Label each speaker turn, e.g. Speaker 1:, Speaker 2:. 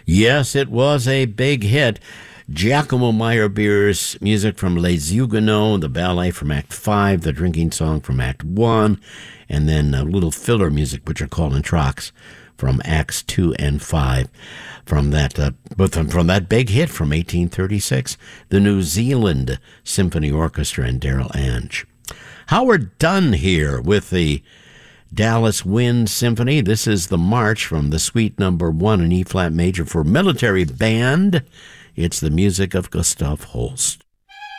Speaker 1: Yes, it was a big hit. Giacomo Meyerbeer's music from Les Huguenots, the ballet from Act 5, the drinking song from Act 1, and then a little filler music, which are called entr'actes, from Acts 2 and 5. From that big hit from 1836, the New Zealand Symphony Orchestra and Darrell Ange. Howard Dunn here with the Dallas Wind Symphony. This is the march from the Suite Number 1 in E-flat major for military band. It's the music of Gustav Holst.